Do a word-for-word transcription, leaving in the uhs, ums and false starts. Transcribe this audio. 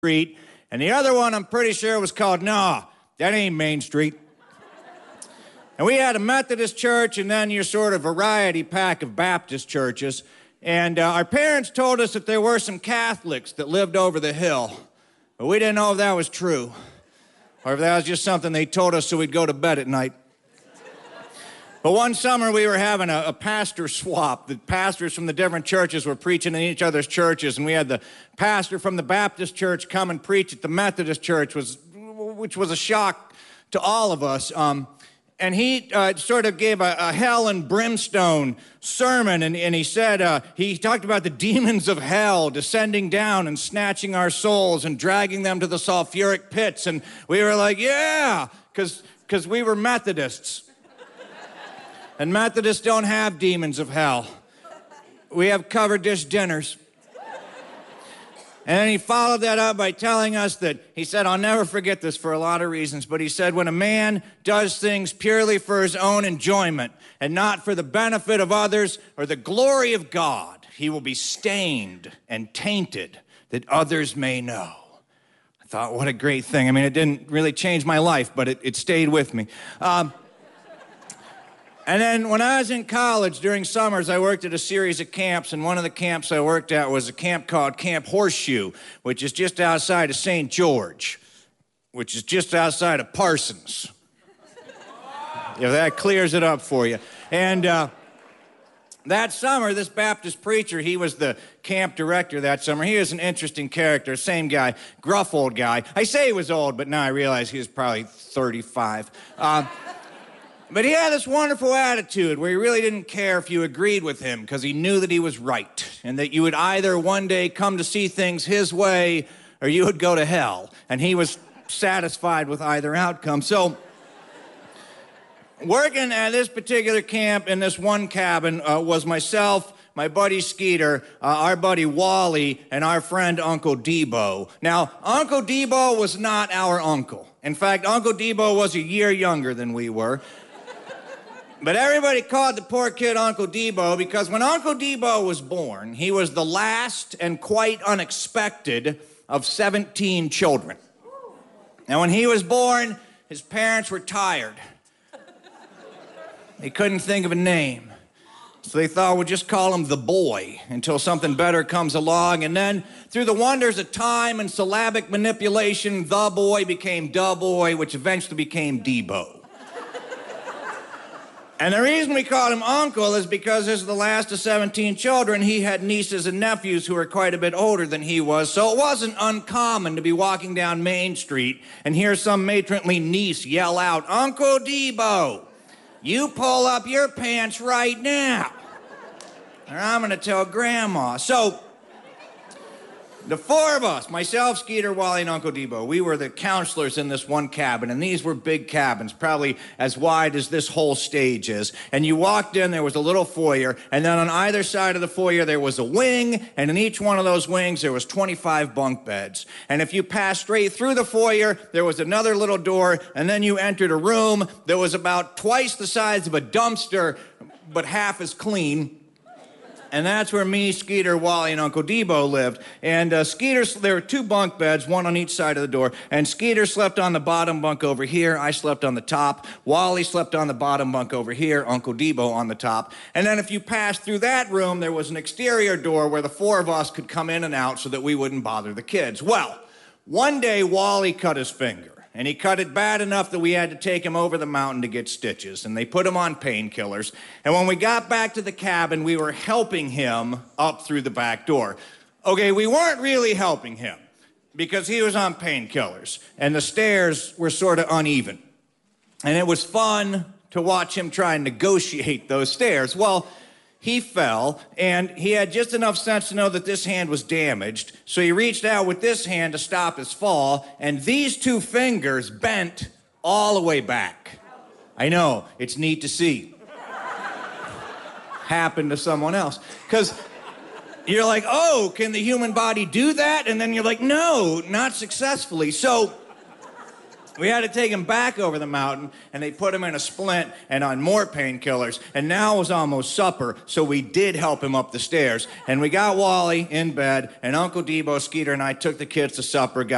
Street, and the other one I'm pretty sure was called, nah, that ain't Main Street. And we had a Methodist church and then your sort of variety pack of Baptist churches. And uh, our parents told us that there were some Catholics that lived over the hill. But we didn't know if that was true or if that was just something they told us so we'd go to bed at night. But one summer we were having a, a pastor swap. The pastors from the different churches were preaching in each other's churches, and we had the pastor from the Baptist church come and preach at the Methodist church, was, which was a shock to all of us. Um, and he uh, sort of gave a, a hell and brimstone sermon, and, and he said, uh, he talked about the demons of hell descending down and snatching our souls and dragging them to the sulfuric pits. And we were like, yeah, because because we were Methodists. And Methodists don't have demons of hell. We have covered dish dinners. And then he followed that up by telling us that, he said, I'll never forget this for a lot of reasons, but he said, when a man does things purely for his own enjoyment and not for the benefit of others or the glory of God, he will be stained and tainted that others may know. I thought, what a great thing. I mean, it didn't really change my life, but it, it stayed with me. Um, And then when I was in college, during summers, I worked at a series of camps, and one of the camps I worked at was a camp called Camp Horseshoe, which is just outside of Saint George, which is just outside of Parsons. If that clears it up for you. And uh, that summer, this Baptist preacher, he was the camp director that summer. He was an interesting character, same guy, gruff old guy. I say he was old, but now I realize he was probably thirty-five. Uh, But he had this wonderful attitude where he really didn't care if you agreed with him because he knew that he was right and that you would either one day come to see things his way or you would go to hell. And he was satisfied with either outcome. So working at this particular camp in this one cabin uh, was myself, my buddy Skeeter, uh, our buddy Wally, and our friend Uncle Debo. Now, Uncle Debo was not our uncle. In fact, Uncle Debo was a year younger than we were. But everybody called the poor kid Uncle Debo because when Uncle Debo was born, he was the last and quite unexpected of seventeen children. Now, when he was born, his parents were tired. They couldn't think of a name. So they thought, we'll just call him the boy until something better comes along. And then, through the wonders of time and syllabic manipulation, the boy became da boy, which eventually became Debo. And the reason we called him Uncle is because as the last of seventeen children, he had nieces and nephews who were quite a bit older than he was, so it wasn't uncommon to be walking down Main Street and hear some matronly niece yell out, Uncle Debo, you pull up your pants right now, or I'm gonna tell Grandma. So, the four of us, myself, Skeeter, Wally, and Uncle Debo, we were the counselors in this one cabin, and these were big cabins, probably as wide as this whole stage is. And you walked in, there was a little foyer, and then on either side of the foyer there was a wing, and in each one of those wings there was twenty-five bunk beds. And if you passed straight through the foyer, there was another little door, and then you entered a room that was about twice the size of a dumpster, but half as clean. And that's where me, Skeeter, Wally, and Uncle Debo lived. And uh, Skeeter, there were two bunk beds, one on each side of the door. And Skeeter slept on the bottom bunk over here. I slept on the top. Wally slept on the bottom bunk over here. Uncle Debo on the top. And then if you passed through that room, there was an exterior door where the four of us could come in and out so that we wouldn't bother the kids. Well, one day Wally cut his finger. And he cut it bad enough that we had to take him over the mountain to get stitches. And they put him on painkillers. And when we got back to the cabin, we were helping him up through the back door. Okay, we weren't really helping him because he was on painkillers. And the stairs were sort of uneven. And it was fun to watch him try and negotiate those stairs. Well, he fell, and he had just enough sense to know that this hand was damaged, so he reached out with this hand to stop his fall, and these two fingers bent all the way back. I know, it's neat to see. Happened to someone else. Because you're like, oh, can the human body do that? And then you're like, no, not successfully. So we had to take him back over the mountain, and they put him in a splint and on more painkillers. And now it was almost supper, so we did help him up the stairs. And we got Wally in bed, and Uncle Debo, Skeeter, and I took the kids to supper, got